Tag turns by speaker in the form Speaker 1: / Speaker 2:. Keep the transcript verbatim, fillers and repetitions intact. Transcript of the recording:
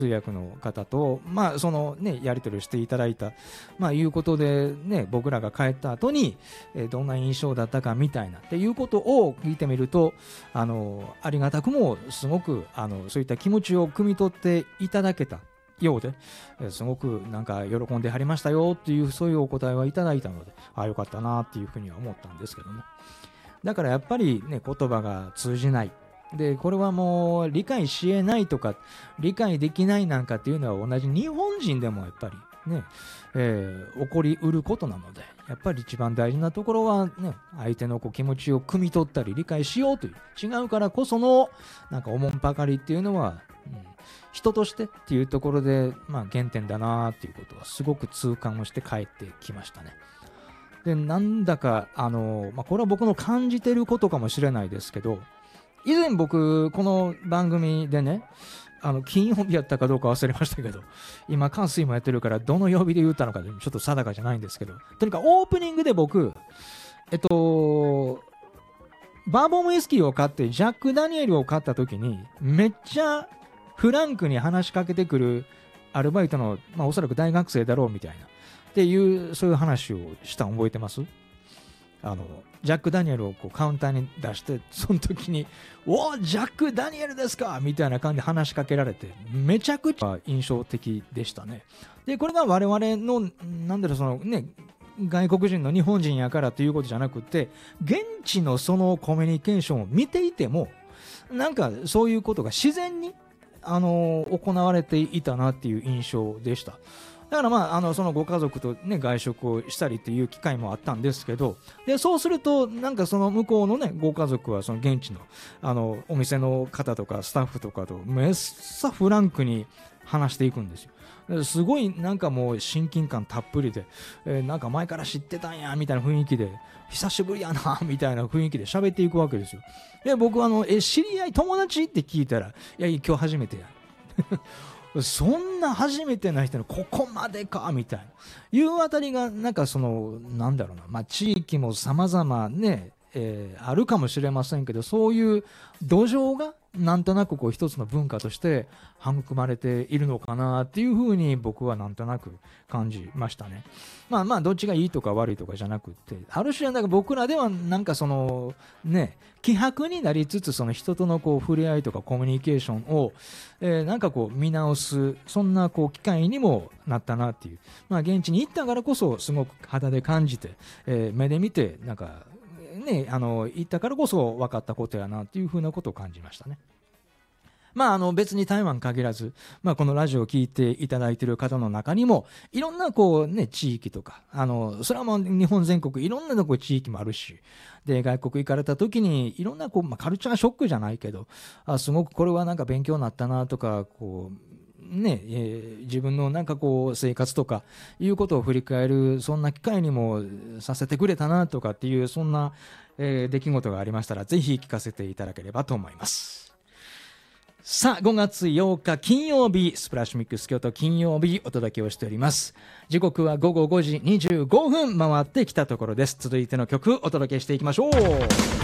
Speaker 1: 通訳の方と、まあそのね、やり取りをしていただいた、まあいうことでね、僕らが帰った後に、えー、どんな印象だったかみたいなっていうことを聞いてみると、あのありがたくもすごくあのそういった気持ちを汲み取っていただけたようで、えー、すごくなんか喜んではりましたよっていうそういうお答えはいただいたので、ああよかったなっていうふうには思ったんですけども、だからやっぱりね、言葉が通じないで、これはもう理解しえないとか理解できないなんかっていうのは同じ日本人でもやっぱりね、えー、起こりうることなので、やっぱり一番大事なところはね、相手のこう気持ちを汲み取ったり理解しようという、違うからこそのなんかおもんぱかりっていうのは、うん、人としてっていうところで、まあ、原点だなっていうことはすごく痛感をして帰ってきましたね。で、なんだかあの、まあ、これは僕の感じてることかもしれないですけど、以前僕この番組でね、あの金曜日やったかどうか忘れましたけど、今関水もやってるからどの曜日で言ったのかちょっと定かじゃないんですけど、とにかくオープニングで僕えっとバーボンウイスキーを買ってジャック・ダニエルを買った時に、めっちゃフランクに話しかけてくるアルバイトの、まあ、おそらく大学生だろうみたいなっていう、そういう話をしたの覚えてます？あのジャック・ダニエルをこうカウンターに出して、その時に「おージャック・ダニエルですか!」みたいな感じで話しかけられて、めちゃくちゃ印象的でしたね。でこれが我々のなんだろう、そのね、外国人の日本人やからということじゃなくて、現地のそのコミュニケーションを見ていても、なんかそういうことが自然にあの行われていたなっていう印象でした。だからまあ、あのそのご家族と、ね、外食をしたりっていう機会もあったんですけど、でそうするとなんかその向こうの、ね、ご家族はその現地の、あのお店の方とかスタッフとかとめっさフランクに話していくんですよ。すごいなんかもう親近感たっぷりで、えー、なんか前から知ってたんやみたいな雰囲気で、久しぶりやなみたいな雰囲気で喋っていくわけですよ。で僕はあのえ知り合い友達って聞いたら、いや今日初めてやそんな初めてな人のここまでかみたいないうあたりが、なんかそのなんだろうな、まあ地域も様々ね、えー、あるかもしれませんけど、そういう土壌がなんとなくこう一つの文化として育まれているのかなっていうふうに僕はなんとなく感じましたね。まあまあどっちがいいとか悪いとかじゃなくって、ある種なんか僕らではなんかそのね、希薄になりつつ、その人とのこう触れ合いとかコミュニケーションを、えー、なんかこう見直す、そんなこう機会にもなったなっていう、まあ現地に行ったからこそすごく肌で感じて、えー、目で見てなんかね、あの言ったからこそ分かったことやなっていうふうなことを感じましたね。まあ、あの別に台湾限らず、まあ、このラジオを聞いていただいている方の中にもいろんなこう、ね、地域とか、あのそれはもう日本全国いろんなとこ地域もあるし、で外国行かれた時にいろんなこう、まあ、カルチャーショックじゃないけど、あすごくこれはなんか勉強になったなとか、こうねえー、自分のなんかこう生活とかいうことを振り返る、そんな機会にもさせてくれたなとかっていう、そんな、えー、出来事がありましたらぜひ聞かせていただければと思います。さあごがつようか金曜日、スプラッシュミックス京都金曜日お届けをしております。時刻はごごごじにじゅうごふん回ってきたところです。続いての曲お届けしていきましょう。